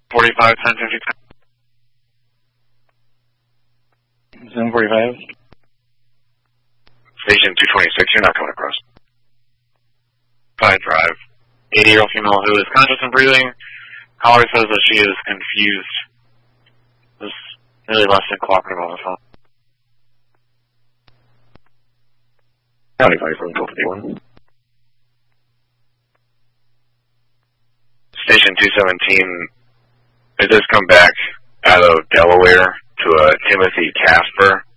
45, 1050. 745. Station 226, you're not coming across. Pine Drive. 80-year-old female who is conscious and breathing. Caller says that she is confused. Was really less than cooperative on the phone. County Fire from 1251. Station 217, it just come back out of Delaware to Timothy Casper.